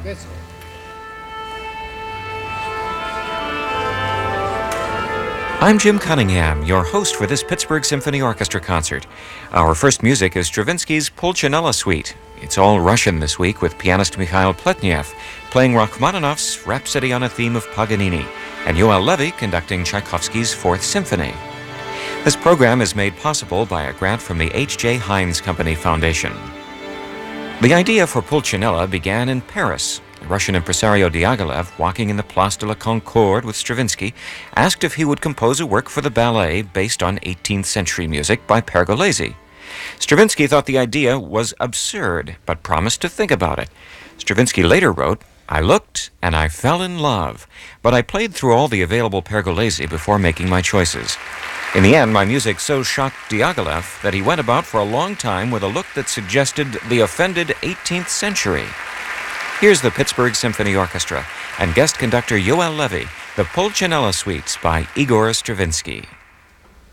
I'm Jim Cunningham, your host for this Pittsburgh Symphony Orchestra concert. Our first music is Stravinsky's Pulcinella Suite. It's all Russian this week with pianist Mikhail Pletnev playing Rachmaninoff's Rhapsody on a Theme of Paganini and Yoel Levy conducting Tchaikovsky's Fourth Symphony. This program is made possible by a grant from the H.J. Heinz Company Foundation. The idea for Pulcinella began in Paris. Russian impresario Diaghilev, walking in the Place de la Concorde with Stravinsky, asked if he would compose a work for the ballet based on 18th century music by Pergolesi. Stravinsky thought the idea was absurd, but promised to think about it. Stravinsky later wrote, "I looked and I fell in love, but I played through all the available Pergolesi before making my choices. In the end, my music so shocked Diaghilev that he went about for a long time with a look that suggested the offended 18th century." Here's the Pittsburgh Symphony Orchestra and guest conductor Yoel Levy, the Pulcinella Suites by Igor Stravinsky.